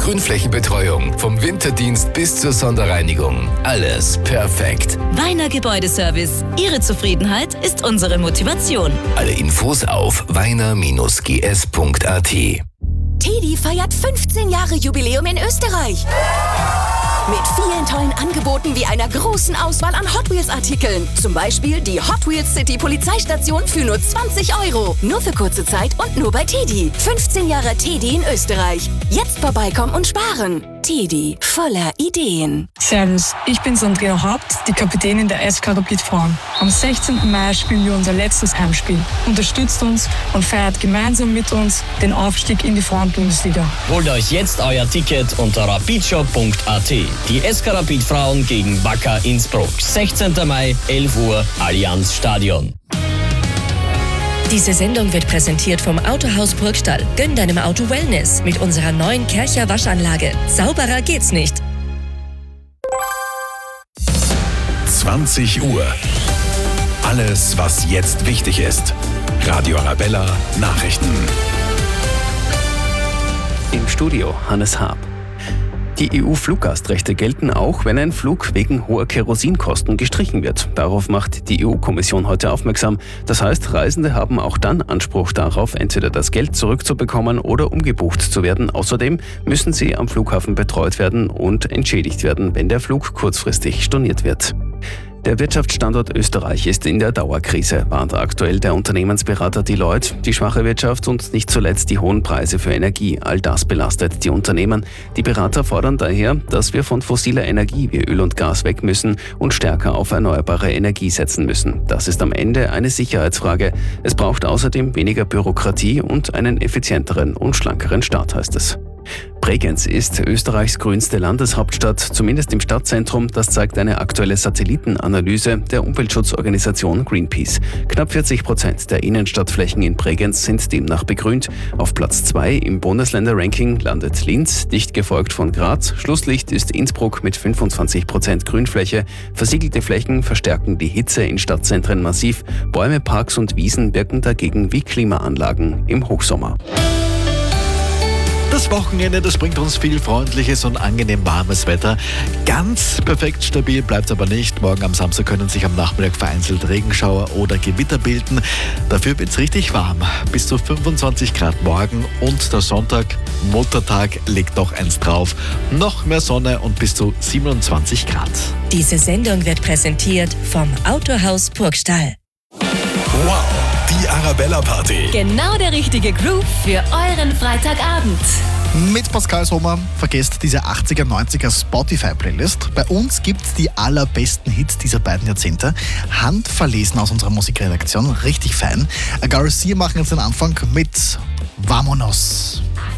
Grünflächenbetreuung, vom Winterdienst bis zur Sonderreinigung. Alles perfekt. Weiner Gebäudeservice. Ihre Zufriedenheit ist unsere Motivation. Alle Infos auf weiner-gs.at. TEDi feiert 15 Jahre Jubiläum in Österreich. Mit vielen tollen Angeboten wie einer großen Auswahl an Hot Wheels Artikeln. Zum Beispiel die Hot Wheels City Polizeistation für nur 20 €. Nur für kurze Zeit und nur bei TEDi. 15 Jahre TEDi in Österreich. Jetzt vorbeikommen und sparen. TEDi, voller Ideen. Servus, ich bin Andrea Haupt, die Kapitänin der SK Rapid Frauen. Am 16. Mai spielen wir unser letztes Heimspiel. Unterstützt uns und feiert gemeinsam mit uns den Aufstieg in die Frauenbundesliga. Holt euch jetzt euer Ticket unter rapidshop.at. Die SK Rapid Frauen gegen Wacker Innsbruck. 16. Mai, 11 Uhr, Allianz Stadion. Diese Sendung wird präsentiert vom Autohaus Burgstall. Gönn deinem Auto Wellness mit unserer neuen Kercher Waschanlage. Sauberer geht's nicht. 20 Uhr. Alles, was jetzt wichtig ist. Radio Arabella Nachrichten. Im Studio Hannes Haab. Die EU-Fluggastrechte gelten auch, wenn ein Flug wegen hoher Kerosinkosten gestrichen wird. Darauf macht die EU-Kommission heute aufmerksam. Das heißt, Reisende haben auch dann Anspruch darauf, entweder das Geld zurückzubekommen oder umgebucht zu werden. Außerdem müssen sie am Flughafen betreut werden und entschädigt werden, wenn der Flug kurzfristig storniert wird. Der Wirtschaftsstandort Österreich ist in der Dauerkrise, warnt aktuell der Unternehmensberater Deloitte. Die schwache Wirtschaft und nicht zuletzt die hohen Preise für Energie, all das belastet die Unternehmen. Die Berater fordern daher, dass wir von fossiler Energie wie Öl und Gas weg müssen und stärker auf erneuerbare Energie setzen müssen. Das ist am Ende eine Sicherheitsfrage. Es braucht außerdem weniger Bürokratie und einen effizienteren und schlankeren Staat, heißt es. Bregenz ist Österreichs grünste Landeshauptstadt, zumindest im Stadtzentrum. Das zeigt eine aktuelle Satellitenanalyse der Umweltschutzorganisation Greenpeace. Knapp 40% der Innenstadtflächen in Bregenz sind demnach begrünt. Auf Platz 2 im Bundesländerranking landet Linz, dicht gefolgt von Graz. Schlusslicht ist Innsbruck mit 25% Grünfläche. Versiegelte Flächen verstärken die Hitze in Stadtzentren massiv. Bäume, Parks und Wiesen wirken dagegen wie Klimaanlagen im Hochsommer. Das Wochenende, das bringt uns viel freundliches und angenehm warmes Wetter. Ganz perfekt stabil bleibt es aber nicht. Morgen am Samstag können sich am Nachmittag vereinzelt Regenschauer oder Gewitter bilden. Dafür wird es richtig warm. Bis zu 25 Grad morgen und der Sonntag, Muttertag, legt noch eins drauf. Noch mehr Sonne und bis zu 27 Grad. Diese Sendung wird präsentiert vom Autohaus Burgstall. Wow, die Arabella Party. Genau der richtige Groove für euren Freitagabend. Mit Pascal Sommer, vergesst diese 80er, 90er Spotify-Playlist. Bei uns gibt's die allerbesten Hits dieser beiden Jahrzehnte. Handverlesen aus unserer Musikredaktion, richtig fein. Garcia machen jetzt den Anfang mit Vamonos.